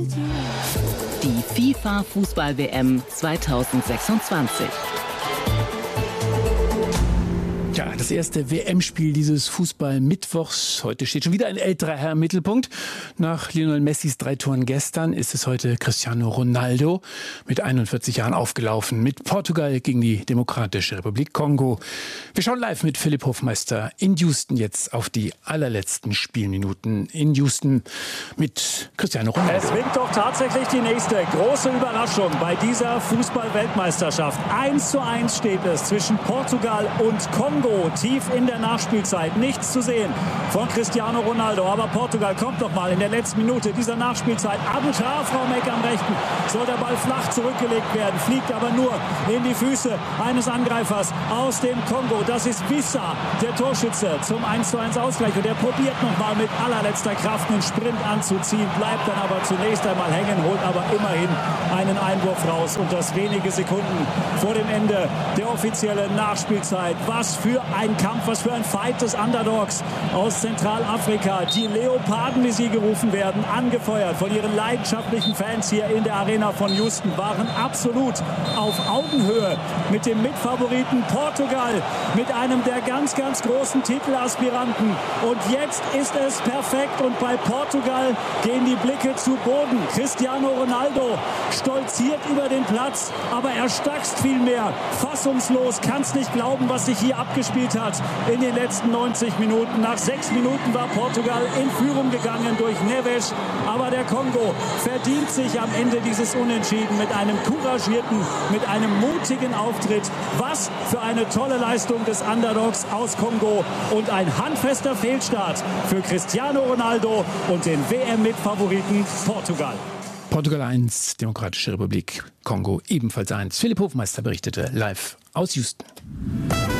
Die FIFA-Fußball-WM 2026. Ja, das erste WM-Spiel dieses Fußball-Mittwochs. Heute steht schon wieder ein älterer Herr im Mittelpunkt. Nach Lionel Messis 3 Toren gestern ist es heute Cristiano Ronaldo mit 41 Jahren aufgelaufen. Mit Portugal gegen die Demokratische Republik Kongo. Wir schauen live mit Philipp Hofmeister in Houston jetzt auf die allerletzten Spielminuten in Houston mit Cristiano Ronaldo. Es winkt doch tatsächlich die nächste große Überraschung bei dieser Fußball-Weltmeisterschaft. 1:1 steht es zwischen Portugal und Kongo. Tief in der Nachspielzeit. Nichts zu sehen von Cristiano Ronaldo. Aber Portugal kommt noch mal in der letzten Minute dieser Nachspielzeit. Am Strafraumeck am rechten soll der Ball flach zurückgelegt werden. Fliegt aber nur in die Füße eines Angreifers aus dem Kongo. Das ist Wissa, der Torschütze zum 1:1 Ausgleich. Und er probiert noch mal mit allerletzter Kraft einen Sprint anzuziehen. Bleibt dann aber zunächst einmal hängen, holt aber immerhin einen Einwurf raus. Und das wenige Sekunden vor dem Ende der offiziellen Nachspielzeit. Was für ein Kampf, was für ein Fight des Underdogs aus Zentralafrika. Die Leoparden, wie sie gerufen werden, angefeuert von ihren leidenschaftlichen Fans hier in der Arena von Houston, waren absolut auf Augenhöhe mit dem Mitfavoriten Portugal, mit einem der ganz, ganz großen Titelaspiranten. Und jetzt ist es perfekt und bei Portugal gehen die Blicke zu Boden. Cristiano Ronaldo stolziert über den Platz, aber er stackst viel mehr. Fassungslos, kann's nicht glauben, was sich hier abgespielt hat in den letzten 90 Minuten. Nach 6 Minuten war Portugal in Führung gegangen durch Neves. Aber der Kongo verdient sich am Ende dieses Unentschieden mit einem couragierten, mit einem mutigen Auftritt. Was für eine tolle Leistung des Underdogs aus Kongo und ein handfester Fehlstart für Cristiano Ronaldo und den WM-Mitfavoriten Portugal. Portugal 1, Demokratische Republik Kongo ebenfalls 1. Philipp Hofmeister berichtete live aus Houston.